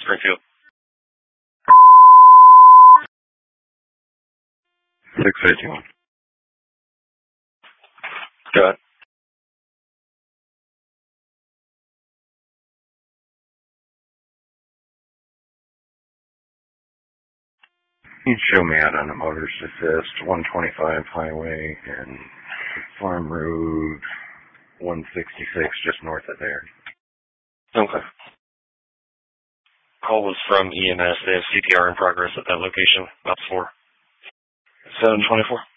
Springfield. 681. Go ahead. You'd show me out on a motorist assist, 125 highway and Farm Road 166, just north of there. Okay. Call was from EMS. They have CPR in progress at that location, about 4. 724.